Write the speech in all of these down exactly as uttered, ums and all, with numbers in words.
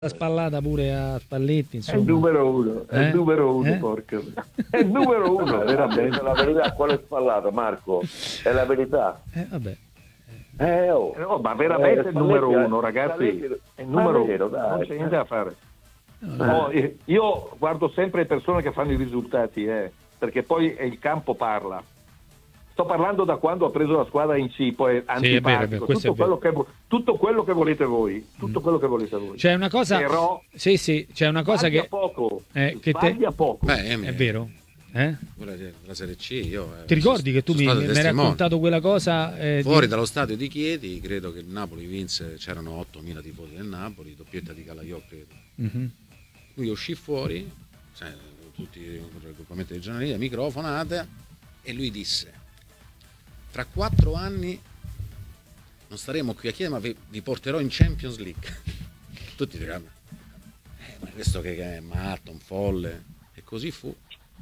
la spallata pure a Spalletti, insomma. È il numero uno, è eh? il numero uno, eh? porca. È il numero uno, veramente. La verità, quale spallata, Marco? È la verità. Eh, vabbè. Eh, oh. No, ma veramente Eh, è il numero Spalletti, uno, ragazzi. Spalletti- È il numero Ma è vero, uno, dai. non c'è niente da fare. No, No, io- io guardo sempre le persone che fanno i risultati, eh, perché poi il campo parla. Sto parlando da quando ha preso la squadra in C, poi è vero, è antipatico, vero, questo tutto, è vero. quello che, vo- tutto quello che volete voi, tutto quello che volete voi. C'è una cosa. Però Sì, sì, c'è una cosa sbaglia che. poco, eh, che te- sbaglia poco. Beh, Emi, È vero? Eh? quella della Serie C, io, eh, Ti ricordi sono- che tu mi sono mi stato hai testimone. raccontato quella cosa? eh, Fuori di- dallo stadio di Chieti, credo che il Napoli vinse, c'erano ottomila tifosi del Napoli, doppietta di Calaiò, credo. Mhm. Lui uscì fuori, cioè, tutti il raggruppamento dei giornalisti, microfonate, e lui disse: fra quattro anni non staremo qui a Chieti, ma vi, vi porterò in Champions League. Tutti diranno, eh, ma questo che è matto, un folle, e così fu.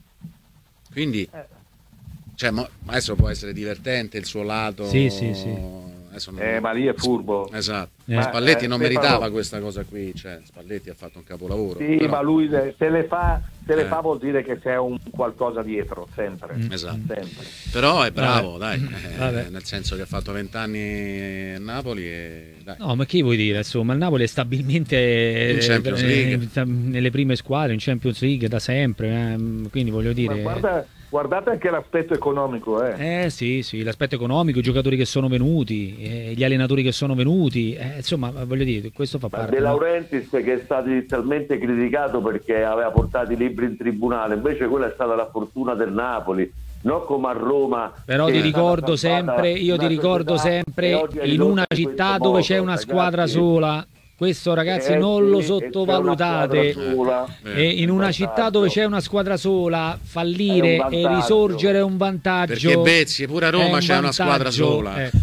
Quindi, cioè, mo- adesso può essere divertente il suo lato. Sì, sì, sì. Adesso non- Eh, ma lì è furbo. Esatto. Eh. Ma Spalletti Eh, non Stefano- meritava questa cosa qui, cioè Spalletti ha fatto un capolavoro. Sì, però- ma lui se se le fa, se le Eh. fa vuol dire che c'è un qualcosa dietro, sempre. Mm. Esatto. sempre. Però è bravo, Vabbè. dai, eh, Vabbè. nel senso che ha fatto vent'anni a Napoli e dai. No, ma che vuoi dire? Insomma, il Napoli è stabilmente In eh, Champions eh, League. nelle prime squadre, in Champions League da sempre. eh, Quindi voglio Ma dire. guarda, guardate anche l'aspetto economico, eh. Eh sì, sì, l'aspetto economico, i giocatori che sono venuti, eh, gli allenatori che sono venuti, eh, insomma, voglio dire, questo fa Ma parte. De no? Laurentiis, che è stato inizialmente criticato perché aveva portato i libri in tribunale, invece quella è stata la fortuna del Napoli, non come a Roma. Però che ti è ricordo stata salvata sempre, io ti una ricordo società e sempre, oggi è in ridotta una in città questo dove modo, c'è una ragazzi. squadra sola, questo ragazzi Eh, non lo sì, e c'è una sottovalutate. squadra sola. Eh, E in una vantaggio. città dove c'è una squadra sola, fallire È un e vantaggio. risorgere è un vantaggio. Perché Bezzi, pure a È Roma un c'è una vantaggio, squadra sola. eh.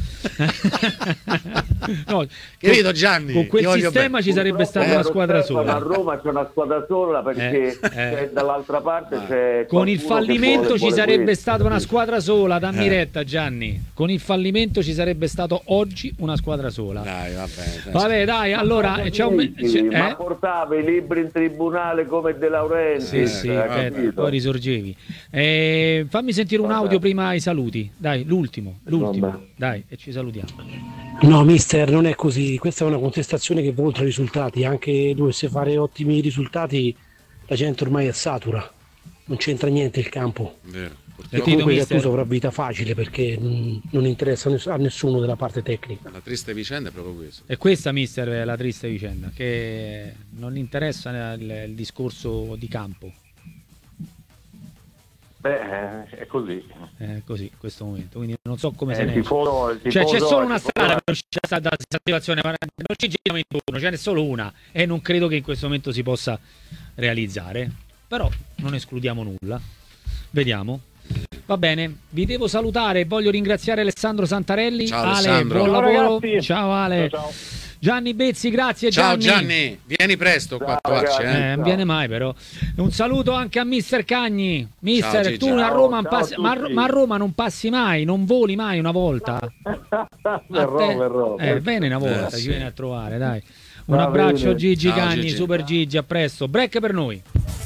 No, Capito, Gianni? con quel Ti voglio sistema bene. ci sarebbe Purtroppo, stata una caro squadra Stefano, sola. A Roma c'è una squadra sola perché Eh, eh. c'è dall'altra parte Ah. c'è Con il qualcuno che fallimento vuole- ci vuole sarebbe questo, stata una capito? squadra sola, dammi Eh. retta Gianni. Con il fallimento ci sarebbe stato oggi una squadra sola. Dai, vabbè. dai. Vabbè, dai, allora c'è un c'è- ma eh? portava i libri in tribunale come De Laurentiis, Sì, sì, hai aspetta, capito? poi risorgevi. Eh, fammi sentire un Vabbè. audio prima ai saluti. Dai, l'ultimo, l'ultimo. Vabbè. Dai, e ci salutiamo. No, mister, non è così. Questa è una contestazione che va oltre i risultati. Anche dovesse fare ottimi risultati, la gente ormai è satura. Non c'entra niente il campo. Vero. E Purtroppo Tito, Comunque mister? Gattuso avrà vita facile perché mm, non interessa ness- a nessuno della parte tecnica. la triste vicenda è proprio questo. E questa, mister, è la triste vicenda, che non gli interessa il, il discorso di campo. Beh, eh, è così. È così, in questo momento. Quindi non so come Eh, se il ne esce. tifoso- il Cioè, c'è tifoso- solo una il tifoso- strada per uscire da da questa situazione, ma non ci giriamo intorno, ce n'è solo una e non credo che in questo momento si possa realizzare. Però non escludiamo nulla. Vediamo. Va bene, vi devo salutare, voglio ringraziare Alessandro Santarelli. Ciao, Ale, Alessandro. buon Ciao, lavoro. ragazzi. Ciao Ale. Ciao, ciao. Gianni Bezzi, grazie Ciao Gianni. Gianni, vieni presto qua a Ciao, trovarci, ragazzi. eh. Eh, non viene mai però. Un saluto anche a mister Cagni. Mister, Ciao, Gigi. tu a Ciao, Roma, non ciao passi, a ma, tutti. ma a Roma non passi mai, non voli mai una volta. verrò, A te- verrò. Eh, vieni una volta, Eh, ci sì. vieni a trovare, dai. Un Va abbraccio bene. Gigi Ciao, Cagni, Gigi. super Gigi, a presto. Break per noi.